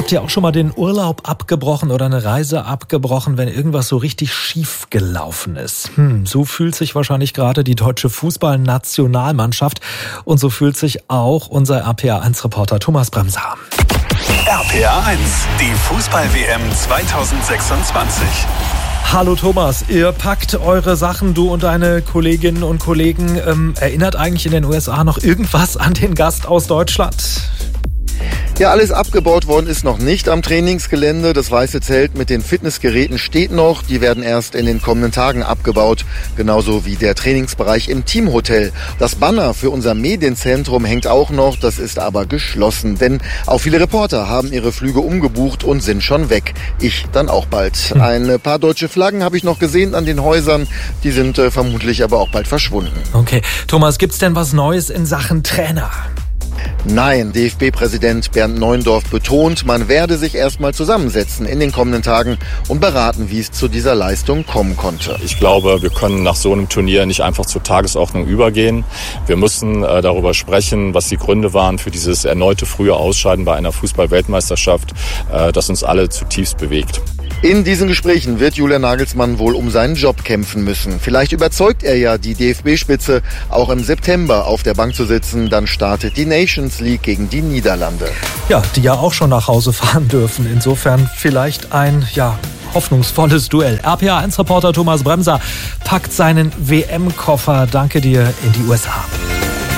Habt ihr auch schon mal den Urlaub abgebrochen oder eine Reise abgebrochen, wenn irgendwas so richtig schief gelaufen ist? So fühlt sich wahrscheinlich gerade die deutsche Fußballnationalmannschaft und so fühlt sich auch unser RPA1-Reporter Thomas Bremser. RPA1, die Fußball-WM 2026. Hallo Thomas, ihr packt eure Sachen, du und deine Kolleginnen und Kollegen. Erinnert eigentlich in den USA noch irgendwas an den Gast aus Deutschland? Ja, alles abgebaut worden ist noch nicht am Trainingsgelände. Das weiße Zelt mit den Fitnessgeräten steht noch. Die werden erst in den kommenden Tagen abgebaut. Genauso wie der Trainingsbereich im Teamhotel. Das Banner für unser Medienzentrum hängt auch noch. Das ist aber geschlossen. Denn auch viele Reporter haben ihre Flüge umgebucht und sind schon weg. Ich dann auch bald. Ein paar deutsche Flaggen habe ich noch gesehen an den Häusern. Die sind vermutlich aber auch bald verschwunden. Okay. Thomas, gibt's denn was Neues in Sachen Trainer? Nein, DFB-Präsident Bernd Neuendorf betont, man werde sich erstmal zusammensetzen in den kommenden Tagen und beraten, wie es zu dieser Leistung kommen konnte. Ich glaube, wir können nach so einem Turnier nicht einfach zur Tagesordnung übergehen. Wir müssen darüber sprechen, was die Gründe waren für dieses erneute frühe Ausscheiden bei einer Fußball-Weltmeisterschaft, das uns alle zutiefst bewegt. In diesen Gesprächen wird Julian Nagelsmann wohl um seinen Job kämpfen müssen. Vielleicht überzeugt er ja die DFB-Spitze, auch im September auf der Bank zu sitzen. Dann startet die Nations League gegen die Niederlande. Ja, die ja auch schon nach Hause fahren dürfen. Insofern vielleicht ein, hoffnungsvolles Duell. RPA1-Reporter Thomas Bremser packt seinen WM-Koffer. Danke dir in die USA.